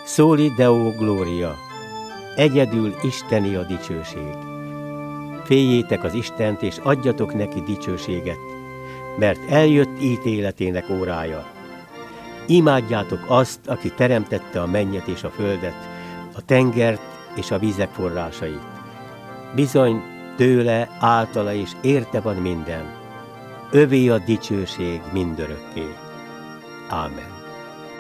Soli Deo Gloria, egyedül isteni a dicsőség. Féljétek az Istent, és adjatok neki dicsőséget, mert eljött ítéletének órája. Imádjátok azt, aki teremtette a mennyet és a földet, a tengert és a vizek forrásait. Bizony, tőle, általa és érte van minden. Övé a dicsőség mindörökké. Ámen.